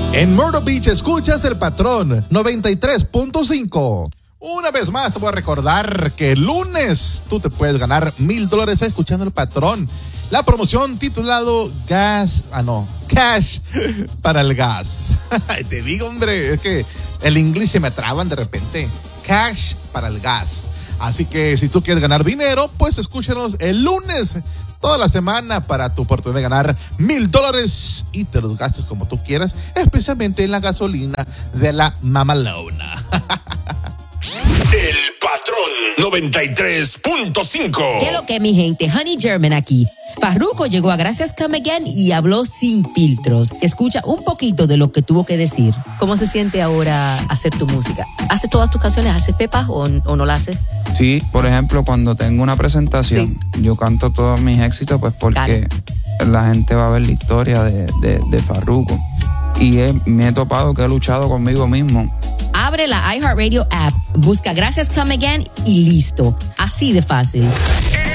En Myrtle Beach escuchas El Patrón 93.5. Una vez más te voy a recordar que el lunes tú te puedes ganar $1,000 escuchando El Patrón. La promoción titulado Cash para el gas. Te digo, hombre, es que el inglés se me traban de repente. Cash para el gas. Así que si tú quieres ganar dinero, pues escúchanos el lunes toda la semana para tu oportunidad de ganar $1,000 y te los gastes como tú quieras, especialmente en la gasolina de la Mamalona. El Patrón 93.5. ¿Qué lo que, mi gente? Honey German aquí. Farruko llegó a Gracias Come Again y habló sin filtros. Escucha un poquito de lo que tuvo que decir. ¿Cómo se siente ahora hacer tu música? ¿Haces todas tus canciones? ¿Haces pepas o no la haces? Sí, por ejemplo, cuando tengo una presentación, yo canto todos mis éxitos, pues porque la gente va a ver la historia de Farruko. Y me he topado que he luchado conmigo mismo. Abre la iHeartRadio app, busca Gracias Come Again y listo. Así de fácil.